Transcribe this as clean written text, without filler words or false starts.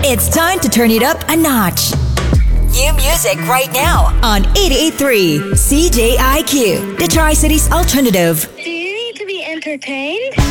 It's time to turn it up a notch. New music right now on 88.3 CJIQ, the Tri-Cities Alternative. Do you need to be entertained?